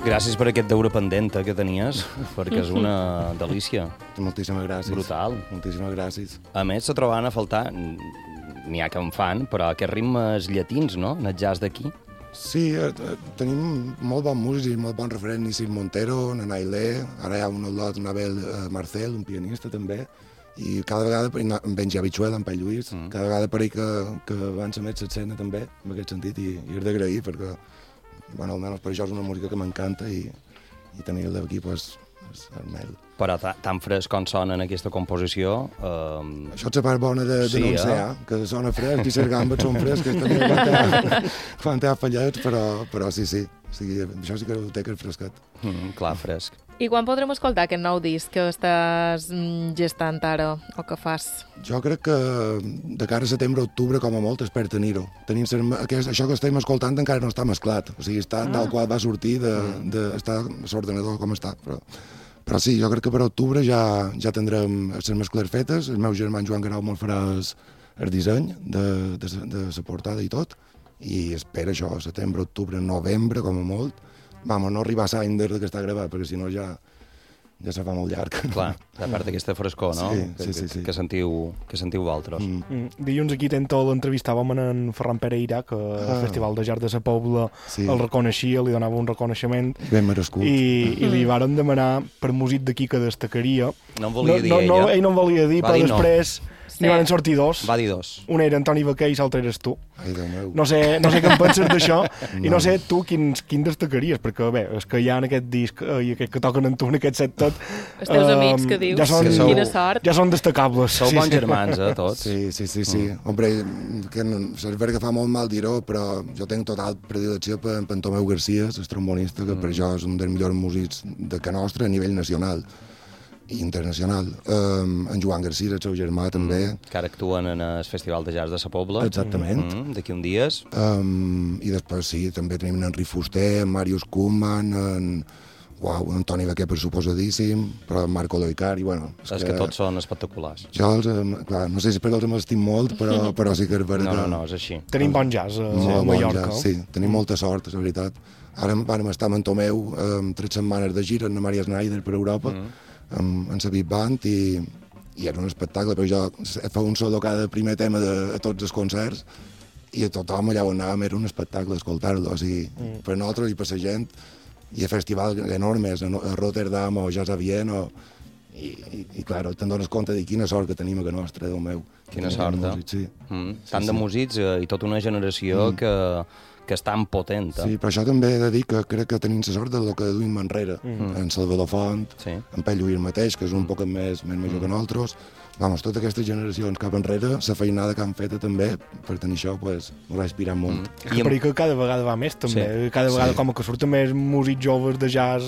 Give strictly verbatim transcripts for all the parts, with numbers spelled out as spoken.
Gràcies per aquest deure pendent que tenies, perquè és una delícia. Moltíssimes gràcies. Brutal. Moltíssimes gràcies. A més, se trobaven a faltar, n'hi ha que en fan, però aquests ritmes llatins, no?, en el jazz d'aquí. Sí, eh, tenim molt bon músic i molt bon referent, Isil Montero, Nana Ailé, ara hi ha un lot, un Abel eh, Marcel, un pianista també, i cada vegada, en Benji Abichuel, en Pai Lluís, mm. cada vegada pareix que, que avança més l'escena també, en aquest sentit, i, i és d'agrair, perquè, bueno, almenys per això és una música que m'encanta i, i tenir-la aquí, pues, és el mel. Però tan fresc com sona en aquesta composició... Eh... Això és la part bona de, de sí, no sé, eh? Que sona fresc i les gambes són fresques també quan t'ha fallat, però, però sí, sí, o sigui, això sí que ho té que és frescat. Mm, clar, fresc. I quan podrem escoltar aquest nou disc que estàs gestant ara, o que fas? Jo crec que de cara a setembre-octubre, com a molt, espero tenir-ho. Tenim aquest, això que estem escoltant encara no està mesclat, o sigui, està ah. tal qual va sortir, de, de, està a l'ordenador com està, però... Però sí, jo crec que per octubre ja, ja tindrem les mescles fetes. El meu germà Joan Garau me'l farà el, el disseny de, de, de la portada i tot. I espero això, setembre, octubre, novembre, com a molt. Vamos, no arribar a l'any des que està gravat, perquè si no ja, ja se fa molt llarg. Clar, a part d'aquesta frescor, no? Sí, que, sí, sí, sí. Que, que, sentiu, que sentiu vosaltres. Mm. Mm. Dilluns aquí Tento l'entrevistàvem en Ferran Pereira, que ah. al Festival de Jazz de la Pobla sí. el reconeixia, li donava un reconeixement. Ben merescut. I, i li varen demanar per músic d'aquí que destacaria. No en volia no, dir no, ella. No, ell no en volia dir, va però dir després... No. N'hi van sortir dos. Va dir dos. Un era Antoni Baquer i l'altre eres tu. Ai, Déu meu. No sé, no sé què en penses d'això no. I no sé tu quin, quin destacaries, perquè bé, és que hi ha en aquest disc eh, i aquest que toquen en tu, en aquest set tot... Els teus eh, amics que dius, ja són, que sou, quina sort. Ja són destacables. Sou sí, bons sí. germans, eh, tots. Sí, sí, sí, sí. Mm. Hombre, que no, és veritat que fa molt mal dir-ho, però jo tinc total predilecció per en Tomeu Garcia, el trombonista, que mm. per jo és un dels millors músics de que nostre a nivell nacional i internacional. Um, en Joan Garcia, el seu germà, també. Mm, que ara actuen en el Festival de Jazz de sa Pobla. Exactament. Mm, D'aquí un dies. Um, I després, sí, també tenim en Enric Fuster, en Màrius Koopman, en, uau, en Toni Baquer, per suposadíssim, però en Marco Loicari, bueno... És, és que, que tots són espectaculars. Jo, els, clar, no sé si per els m'estim molt, però, però sí que és veritat. No, no, no, és així. Tenim bon jazz a, sí, a Mallorca. Bon jazz, sí, tenim molta sort, és veritat. Ara vam estar amb en Tomeu, amb tres setmanes de gira, amb Maria Schneider per Europa, mm. amb, amb la Big Band, i, i era un espectacle, però jo fa un solo cada primer tema de a tots els concerts, i a tothom allà on anàvem era un espectacle escoltar-lo, o sigui, mm. per nosaltres i per la gent, i a festivals enormes, a Rotterdam o Jazz a Viena, o, i, i, i clar, te'n dones compte de quina sort que tenim a que nostra, Déu meu. Quina sort, eh? Músics, sí. Mm. Sí, Tant sí. de músics eh, i tota una generació mm. que, que és tan potent. Eh? Sí, però això també he de dir que crec que tenim la sort del que duim enrere. Mm. En Salvador Font, sí. en Pai Lluís mateix, que és un mm. poc més, més major mm. que nosaltres. Vamos, totes aquestes generacions cap enrere, la feinada que han fet també, per tenir això, pues, m'ho ha inspirat molt. Mm. És que per que cada vegada va més, també. Sí. Cada vegada sí. com que surten més músics joves de jazz,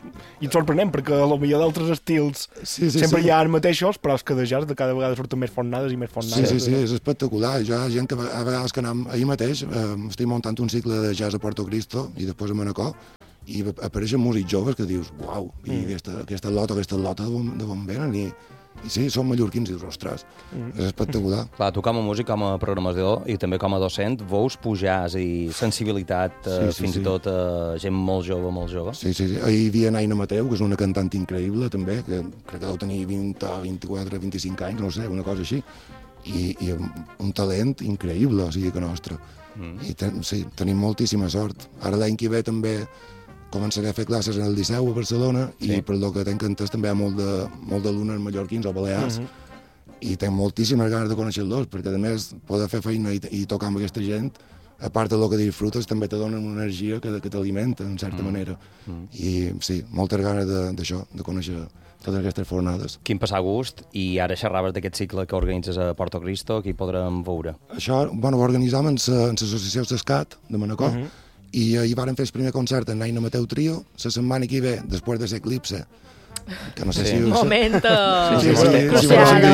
i et sorprenem, perquè a lo millor d'altres estils sí, sí, sempre sí. hi ha els mateixos, però és que de jazz de cada vegada surten més fornades i més fornades. Sí, sí, sí, és espectacular. Jo, hi ha gent que a vegades que anem ahir mateix, eh, estic muntant un cicle de jazz a Puerto Cristo i després a Manacor, i apareixen músics joves que dius, uau, i mm. aquesta, aquesta lota, aquesta lota de on venen, i, i sí, són mallorquins i dius, ostres, mm. és espectacular. Clar, tu com a músic, com a programador i també com a docent, veus pujar i sensibilitat eh, sí, sí, fins sí. i tot a eh, gent molt jove, molt jove. Sí, sí, sí. Ahir hi havia Naina Mateu, que és una cantant increïble també, que crec que deu tenir vint, vint-i-quatre, vint-i-cinc anys, no sé, una cosa així, i, i un talent increïble, o sigui, que nostre. Mm. I ten, sí, tenim moltíssima sort. Ara l'any que ve també començaré a fer classes en el Liceu a Barcelona sí. i per lo que tenc entès també hi ha molt de, molt d'alumnes mallorquins o balears mm -hmm. i tenc moltíssimes ganes de conèixer-los perquè a més poder fer feina i, i tocar amb aquesta gent, a part del que disfrutes també te donen una energia que, que t'alimenta en certa mm. manera mm. i sí, moltes ganes d'això, de, de conèixer totes aquestes fornades. Quin passar gust, i ara xerraves d'aquest cicle que organitzes a Porto Cristo, aquí podrem veure. Això, bueno, ho organitzàvem en l'associació Sescat de Manacor, mm -hmm. i ahir varen fer el primer concert en Naina Mateu Trio, la setmana que ve, després de l'eclipse, que no sé sí. si... Momento! Sí, sí, sí, sí, sí,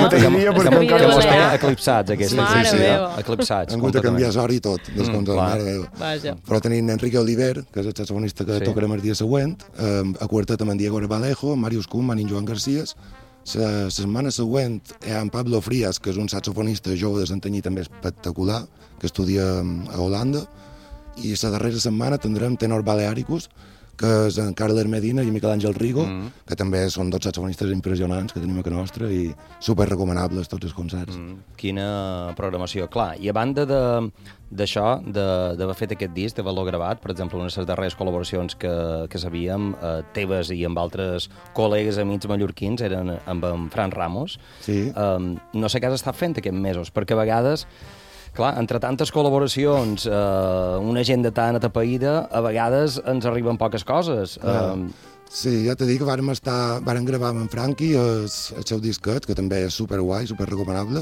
que vostè eclipsats, aquesta. Mare sí, sí, meva. Eclipsats. Han hagut de canviar l'hora i tot, des mm, Vaja. Però tenim Enrique Oliver, que és el saxofonista que sí. tocarem el dia següent, eh, a quartet amb en Diego Rebalejo, en Màrius Koopman i en Joan Garcia. La setmana següent hi ha en Pablo Frías, que és un saxofonista jove de Santanyí també espectacular, que estudia a Holanda, i la darrera setmana tindrem Tenor Balearicus, que és en Carles Medina i Miquel Àngel Rigo, mm. que també són dos saxofonistes impressionants que tenim a casa nostra i super recomanables tots els concerts. Mm. Quina programació, clar. I a banda d'això, d'haver fet aquest disc, d'haver-lo gravat, per exemple, una de les darreres col·laboracions que, que sabíem, eh, teves i amb altres col·legues amics mallorquins, eren amb en Fran Ramos. Sí. Um, no sé què has estat fent aquests mesos, perquè a vegades... Clar, entre tantes col·laboracions, eh, una agenda tan atapeïda, a vegades ens arriben poques coses. Ah, eh... Sí, ja t'he dit que vàrem, estar, vàrem gravar amb en Franqui el, el seu disquet, que també és superguai, superrecomanable,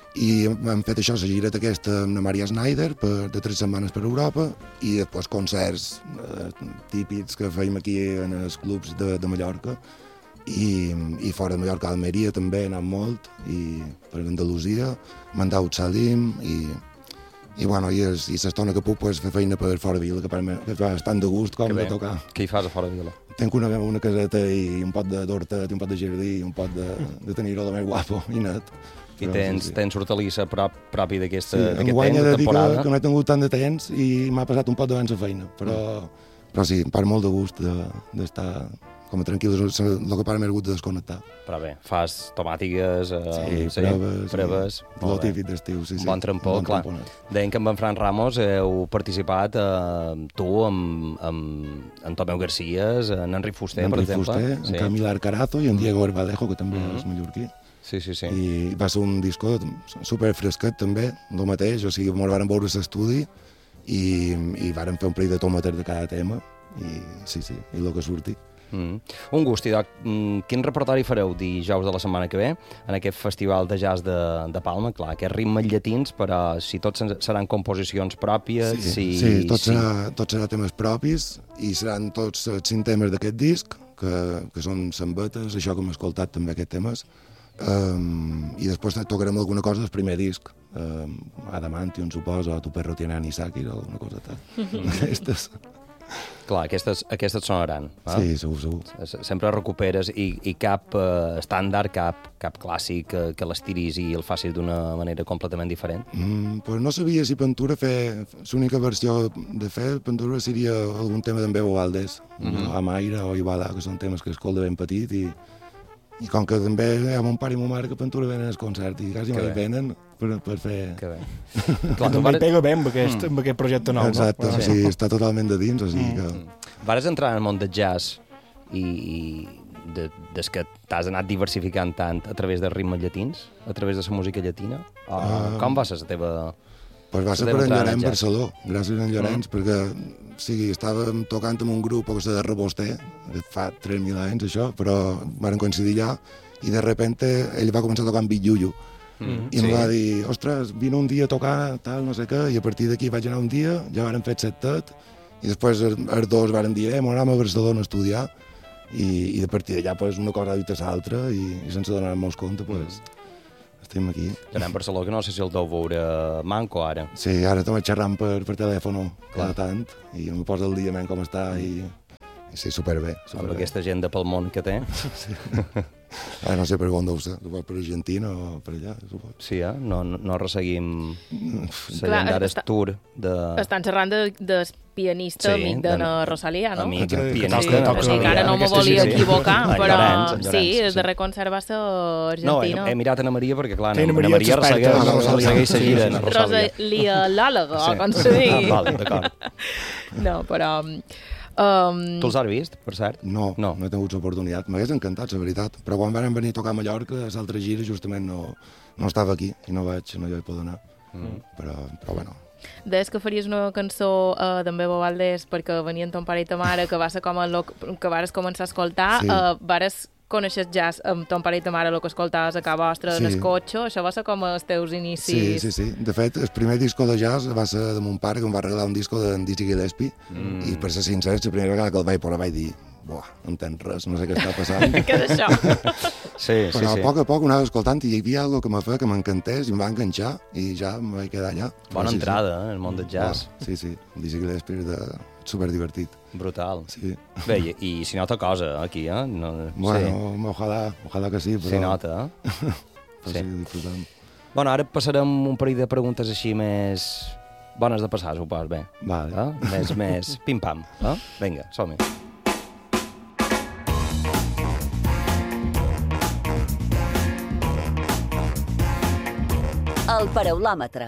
i hem fet això, la gireta aquesta amb la Maria Snyder per, de tres setmanes per Europa, i després concerts eh, típics que feim aquí en els clubs de, de Mallorca, i, i fora de Mallorca, a Almeria també he anat molt, i per Andalusia, Mandaut Salim, i, i, bueno, i, es, i s'estona que puc pues, fer feina per fora de Vila, que, per mi, que fa tant de gust com de tocar. Què hi fas a fora de Vila? Tenc una, una caseta i un pot de d'hortet, un pot de jardí, un pot de, de tenir-ho de més guapo i net. I tens, sí, sí. tens hortalissa prop, propi d'aquest sí, temps, de temporada? Sí, que no he tingut tant de temps i m'ha passat un pot d'abans a feina, però, mm. però sí, em part molt de gust d'estar... De, com a tranquil, és el que para més gust de desconnectar. Però bé, fas tomàtigues, eh, sí, sí, preves, preves sí, el típic d'estiu, sí, sí. Bon trampó, bon clar. Deien que amb en Fran Ramos heu participat, eh, tu, amb, amb en Tomeu Garcías, en Enric Fuster, en per Enric exemple. Fuster, sí. En Camil Arcarazo i en Diego Herbalejo, que també mm. és mallorquí. Sí, sí, sí. I va ser un disco super fresquet, també, el mateix, o sigui, ens vàrem veure l'estudi i, i vàrem fer un parell de tòmetres de cada tema, i sí, sí, i el que surti. Mm. Un gust, Idoc. Quin repertori fareu dijous de la setmana que ve en aquest festival de jazz de, de Palma? Clar, aquests ritmes llatins, però si tots seran composicions pròpies... Sí, si, sí, tot, si... Serà, tot serà temes propis i seran tots els cinc temes d'aquest disc, que, que són sambetes, això que hem escoltat també aquests temes, um, i després tocarem alguna cosa del primer disc, um, Adamantium, suposo, o Tu perro tiene anisakis, o alguna cosa tal. Aquestes... Clar, aquestes, aquestes sonaran. Eh? Sí, segur, segur. Sempre recuperes i, i cap eh, estàndard, cap, cap clàssic que, que l'estiris i el facis d'una manera completament diferent? Mm, pues no sabia si Pentura fer... L'única versió de fer Pentura seria algun tema d'en Bebo Valdés, mm -hmm. Amaira o Ibala, que són temes que escolta ben petit i, i com que també hi ha mon pare i mon mare que Pentura venen als concerts i quasi mai venen per, per fer... Que bé. Clar, també hi pega bé amb aquest, mm. amb aquest projecte nou, exacte, no? Exacte, sí, està totalment de dins, o sigui mm. que... Vares entrar en el món del jazz i, i de, des que t'has anat diversificant tant a través dels ritmes llatins, a través de la música llatina? O, uh, com va ser la teva... Pues va ser per en Llorenç Barceló, gràcies a en Llorenç, mm. perquè o sigui, estàvem tocant amb un grup que de Reboster, fa tres mil anys això, però van coincidir allà, i de repente ell va començar a tocar amb Big Yuyu, mm. i sí. em va dir, ostres, vine un dia a tocar, tal, no sé què, i a partir d'aquí vaig anar un dia, ja vàrem fet set-tet, i després els dos vàrem dir, eh, m'anem a Barcelona a estudiar, i, i de partir d'allà pues, una cosa ha dit a l'altra, i, i sense donar-nos compte, pues, estem aquí. Anem a Barcelona, que no sé si el deu veure manco ara. Sí, ara estem xerrant per, per telèfon cada tant, i em posa el dia men com està, i, i sí, superbé. superbé. Amb aquesta agenda pel món que té. Sí. Ara no sé per on deu ser, per Argentina o per allà, suposo. Sí, eh? No, no resseguim la llendara tour de... Estan xerrant de, del pianista sí, amic de la Rosalia, no? Amic, sí, pianista. Sí, o sigui que ara no m'ho volia sí, sí. equivocar, en però Llorenç, en Llorenç, sí, el sí. darrer concert va ser argentino. No, he, he mirat Ana Maria perquè, clar, sí, Ana Maria, Maria ressegueix, no, ressegueix seguida en Rosalia. Rosalia l'àlega, sí. com se digui. Ah, val, d'acord. No, però... Um... Tu els has vist, per cert? No, no, no he tingut l'oportunitat. M'hagués encantat, la veritat. Però quan van venir a tocar a Mallorca, a l'altra gira, justament no, no estava aquí i no vaig, no hi vaig poder anar. Mm. Però, però bueno... Deies que faries una cançó uh, d'en Bebo Valdés perquè venien ton pare i ta mare, que va ser com el que vares començar a escoltar. Sí. Uh, vares coneixes jazz amb ton pare i ta mare, el que escoltaves a casa vostra sí. en el cotxe, això va ser com els teus inicis. Sí, sí, sí. De fet, el primer disco de jazz va ser de mon pare, que em va regalar un disco d'en Dizzy Gillespie, mm. i per ser sincer, la primera vegada que el vaig posar vaig dir buah, no entenc res, no sé què està passant. Què és això? Sí, Però sí, sí. a poc a poc ho anava escoltant i hi havia alguna que me feia que m'encantés i em va enganxar i ja em vaig quedar allà. Bona sí, entrada, sí. eh, en el món del jazz. Buah, sí, sí, Dizzy Gillespie de... superdivertit. Brutal. Sí. Bé, i, i si nota cosa, aquí, eh? No, bueno, sí. ojalà, ojalà que sí, però... Si nota, eh? però sí, disfrutant. Bueno, ara passarem un parell de preguntes així més... bones de passar, supos, bé. Vale. Eh? Més, més pim-pam, eh? Vinga, som-hi. El Paraulòmetre.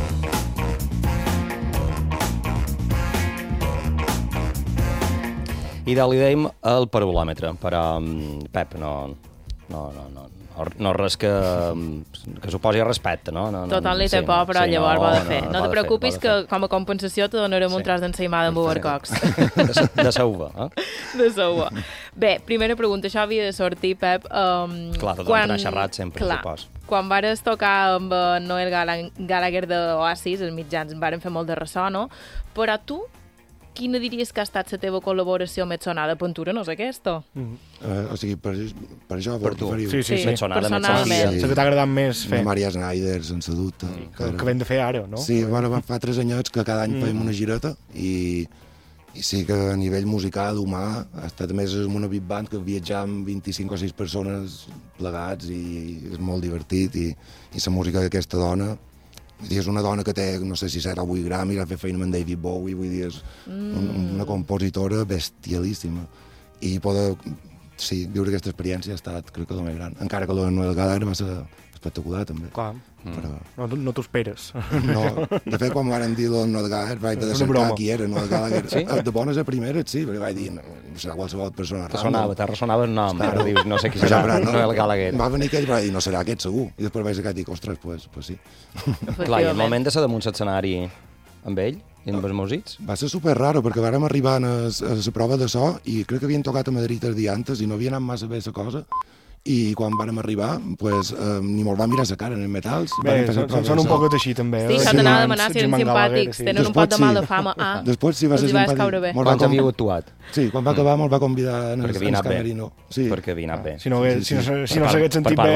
I de li dèiem el paraulòmetre, però, Pep, no, no, no, no, no res que, que suposi respecte, no? no, no Tothom li té sí, por, però sí, llavors no, ho ha de fer. No, No, no te preocupis fer, que com a compensació te donarem sí. un tros d'ensaïmada amb Ubercox. De, de sa uva, eh? De sa uva. Bé, primera pregunta, això havia de sortir, Pep. Um, clar, tothom quan... xerrat sempre, clar, supos. Quan vares tocar amb Noel Gallagher d'Oasis, els mitjans varen fer molt de ressò, no? Però tu, quina diries que ha estat la teva col·laboració més sonada? Pintura no és aquesta? Mm -hmm. uh, o sigui, per, per això per tu. Sí, sí, sí. Més sonada, més sonada. Sí. La que t'ha agradat més fer. Maria Snyder, sense dubte. Sí, que, que vam de fer ara, no? Sí, bueno, fa tres anyets que cada any mm. fèiem una gireta i, i sí que a nivell musical, humà, ha estat més amb una big band que viatjam vint-i-cinc o sis persones plegats i és molt divertit i, i la música d'aquesta dona és una dona que té, no sé si set o vuit gramis, ha fet feina amb en David Bowie, vull dir, és mm. una compositora bestialíssima. I poder, sí, viure aquesta experiència ha estat, crec que, el més gran. Encara que el Noel Gallagher va ser espectacular, també. Clar. Però... No, no t'ho esperes. No, de fet, quan van dir el Noel Gallagher, vaig de cercar qui era Noel Gallagher. Sí? De bones a primeres, sí, perquè vaig dir, no, serà qualsevol persona. Te sonava, te ressonava el nom, però dius, no sé qui serà, no, Noel Gallagher. Va venir aquell i va dir, no serà aquest, segur. I després vaig sacar i dic, ostres, pues, pues sí. Clar, i el moment de ser damunt l'escenari amb ell, i amb els músics? Va ser super raro, perquè vàrem arribar a la prova de so i crec que havien tocat a Madrid els dies antes i no havia anat massa bé la cosa. I quan vàrem arribar, pues, eh, ni molt van mirar la cara en els metals. Bé, són, són un poc així, també. Sí, això t'anava a demanar si eren simpàtics, sí. Tenen un poc de mala fama. Ah, després sí va ser simpàtic. Quan havíeu actuat? Sí, quan va acabar me'l va convidar en el camerino. Sí. Perquè havia anat bé. Si no s'hagués sentit bé,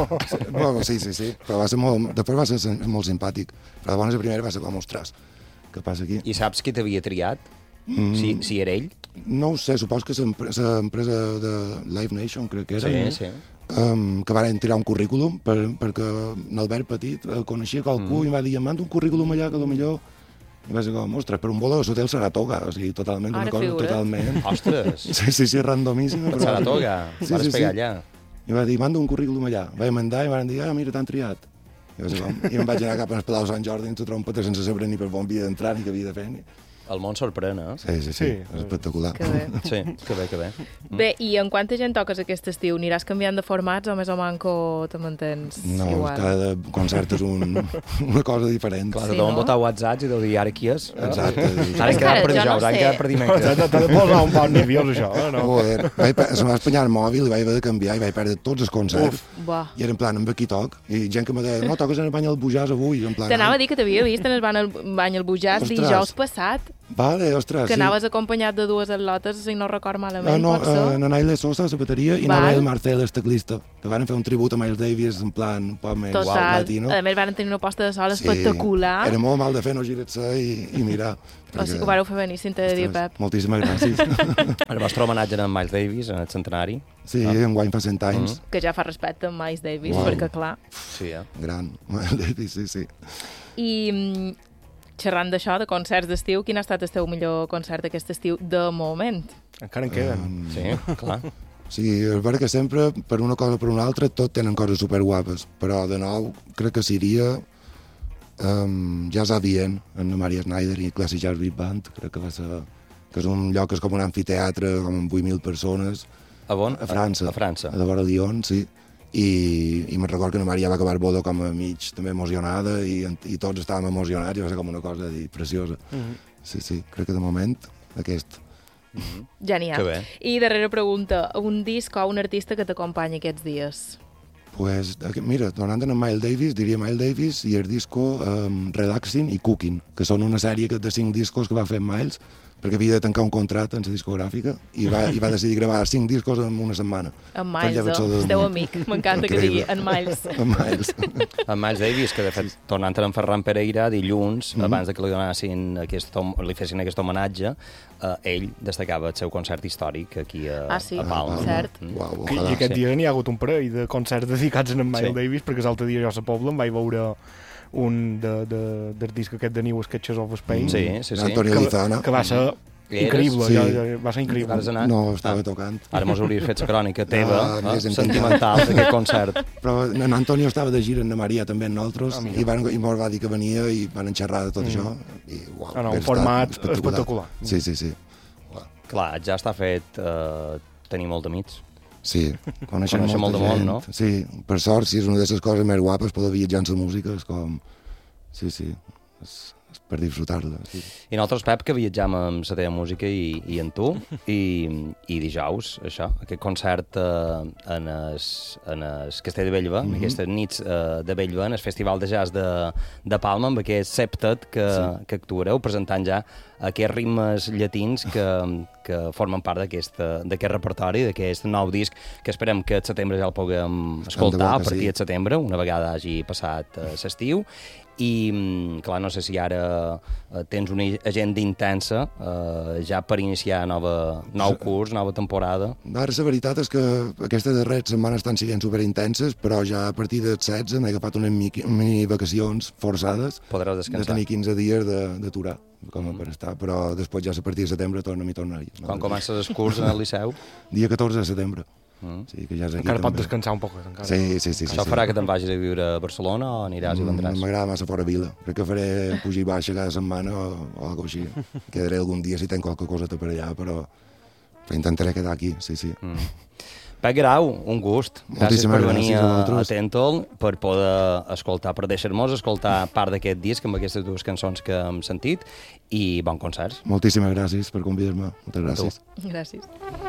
no. Sí, sí, sí, però va ser molt... Després va ser molt simpàtic. Però de bones a primera va ser com, ostres, què passa aquí? I saps qui t'havia triat? Mm. Si, si era ell? No ho sé, supos que l'empresa de Live Nation, crec que era, sí, sí. Um, que van tirar un currículum per, perquè l'Albert Petit el coneixia qualcú mm. i em va dir, manda un currículum allà que potser... I va ser com, ostres, per un vol a l'hotel Saratoga, o sigui, totalment, Ara una cosa figures. totalment... Ostres! Sí, sí, sí, randomíssima. Però... Saratoga, sí, vas sí, pegar sí. allà. I va dir, manda un currículum allà. Vaig mandar i van dir, ah, mira, t'han triat. I, va ser com... I em vaig anar cap al Palau Sant Jordi en tota trompeta sense saber ni per on havia d'entrar ni què havia de fer. Ni... El món sorprèn, eh? Sí, sí, sí, sí. És espectacular. Que bé. Sí, que bé, que bé. Bé, i en quanta gent toques aquest estiu? Aniràs canviant de formats o més o manco te mantens no, igual? No, cada concert és un, una cosa diferent. Clar, sí, tothom no? votar whatsapps i deu dir, ara qui és? Exacte. Ara hem quedat per dijous, ara hem quedat per dimecres. T'ha de posar un poc nerviós, això, no? Joder, se m'ha espanyat el mòbil i vaig haver de canviar i vaig perdre tots els concerts. Uf, I era en plan, amb aquí toc. I gent que me deia, no, toques en el bany al Bujàs avui. T'anava a dir que t'havia vist en el bany al Bujàs dijous passat. Vale, ostres, que sí. anaves acompanyat de dues atlotes, si no record malament, no, no, pot ser? Uh, Nanaile Sosa, la bateria, i Noel Marcel, el teclista, que van fer un tribut a Miles Davis, en plan, un poc més Total. latino. A més, van tenir una posta de sol sí. espectacular. Era molt mal de fer no girar-se i, i mirar. Perquè... O sigui que ho vareu fer venir, si t'he de dir, Pep. Moltíssimes gràcies. El vostre homenatge a Miles Davis, en el centenari. Sí, ah. enguany fa cent anys. Mm -hmm. Que ja fa respecte a Miles Davis, wow. perquè, clar... Sí, eh? Gran, Miles Davis, sí, sí. I... Xerrant d'això, de concerts d'estiu, quin ha estat el teu millor concert aquest estiu de moment? Encara en queden. Um, sí, clar. Sí, és veritat que sempre, per una cosa o per una altra, tot tenen coses superguapes, però de nou crec que seria um, Jazz Adient, en Maria Snyder i Classic Jazz Big Band, crec que va ser... que és un lloc que és com un amfiteatre, com amb vuit mil persones. A on? A França. A, a França. A de vora Lyon, sí. I, i me'n recordo que la Maria va acabar el bodo com a mig també emocionada i, i tots estàvem emocionats i va ser com una cosa dir, preciosa. Mm -hmm. Sí, sí, crec que de moment aquest. Mm -hmm. Genial. I darrera pregunta, un disc o un artista que t'acompanya aquests dies? Pues, mira, tornant a Miles Davis, diria Miles Davis i el disco um, Relaxing i Cooking, que són una sèrie de cinc discos que va fer Miles perquè havia de tancar un contracte en la discogràfica i va, i va decidir gravar cinc discos en una setmana. En Miles, oh, el teu amic. M'encanta que digui en Miles. En Miles. En Miles Davis, que de fet, tornant a en Ferran Pereira, dilluns, mm -hmm. abans de que li donessin aquest, li fessin aquest homenatge, eh, ell destacava el seu concert històric aquí a, ah, sí? a Palma. Ah, cert. Mm. Uau, I, I aquest sí. dia n'hi ha hagut un parell de concerts dedicats a en Miles sí. Davis, perquè l'altre dia jo a la Pobla em vaig veure un de, de, del disc aquest de New Sketches of Spain. Sí, sí, sí. Antonio que, Lizana. Que va ser Increïble, sí. ja, ja, va ser increïble. No, estava ah. tocant. Ara mos hauries fet la crònica teva, ah, eh, sentimental, d'aquest concert. Però en Antonio estava de gira, en Maria també en nosaltres, ah, i, van, i mos va dir que venia i van xerrar de tot mm. això. I, uau, no, no, un format espectacular. espectacular. Sí, sí, sí. Uau. Clar, ja està fet uh, tenir molt d'amics. Sí, coneixem molt de món, no? Sí, per sort, sí, és una de les coses més guapes, poder viatjar en la música, és com... Sí, sí, és, és per disfrutar-la. Sí. I nosaltres, Pep, que viatjam amb la teva música i, i en tu, i, i dijous, això, aquest concert eh, en el en es Castell de Bellver, mm -hmm. en aquestes nits eh, de Bellver, en el Festival de Jazz de, de Palma, amb aquest septet que, sí. que actuareu, presentant ja aquests ritmes llatins que, que formen part d'aquest repertori, d'aquest nou disc, que esperem que al setembre ja el puguem escoltar, a partir sí. de setembre, una vegada hagi passat eh, l'estiu. I, clar, no sé si ara eh, tens una agenda intensa eh, ja per iniciar nova, nou curs, nova temporada. Ara, la veritat és que aquestes darreres setmanes estan sent superintenses, però ja a partir del setze m'he agafat unes mini vacacions forçades. Podràs descansar. De tenir quinze dies d'aturar, com a mm. per estar, però després ja a partir de setembre tornem i tornar-hi. Quan no? comences el curs en el Liceu? Dia catorze de setembre. Mm. Sí, que ja és aquí, encara també. pot descansar un poc. Encara. Sí, sí, sí. Això sí, farà sí. que te'n vagis a viure a Barcelona o aniràs mm, i vendràs? M'agrada massa fora vila. Crec que faré pujar i baixa cada setmana o, o alguna cosa així. Quedaré algun dia si tenc qualque cosa per allà, però, però intentaré quedar aquí, sí, sí. Mm. Pep Grau, un gust. Gràcies Moltíssimes per venir gràcies a, a Tentol, per poder escoltar, per deixar-nos escoltar part d'aquest disc amb aquestes dues cançons que hem sentit, i bon concert. Moltíssimes gràcies per convidar-me. Moltes gràcies. Gràcies.